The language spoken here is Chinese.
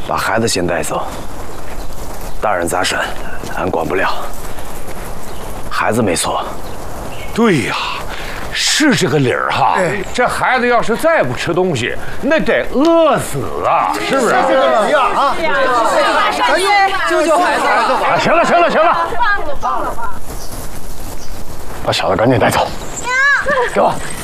把孩子先带走。大人咋审，俺管不了。孩子没错。 对呀，是这个理儿哈。这孩子要是再不吃东西，那得饿死啊，是不是？ 是这个理儿啊！咱救孩子吧！ 行了，放了吧， 把小子赶紧带走。给我。